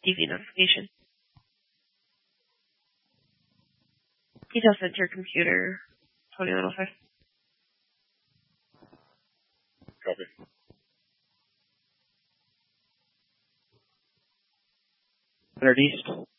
TV notification. He just sent your computer 2105. Copy. Leonard East.